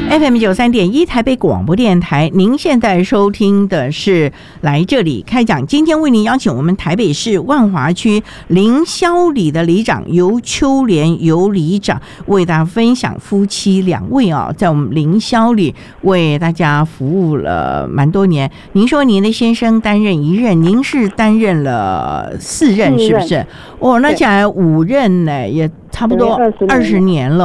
FM93.1台北广播电台，您现在收听的是来这里开讲。今天为您邀请我们台北市万华区凌霄里的里长尤秋莲尤里长为大家分享夫妻2位在我们凌霄里为大家服务了蛮多年。您说您的先生担任1任，您是担任了4任，是不是？那起来5任呢，也差不多20年了。